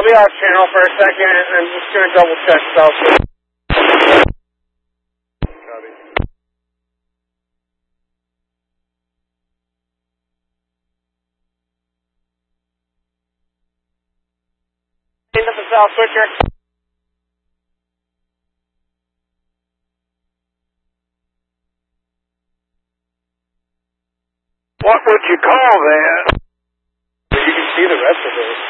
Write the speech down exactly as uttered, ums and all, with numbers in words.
be off channel for a second, and I'm just going to double check South Switcher. Copy. Into the South Switcher. What would you call that? You can see the rest of it.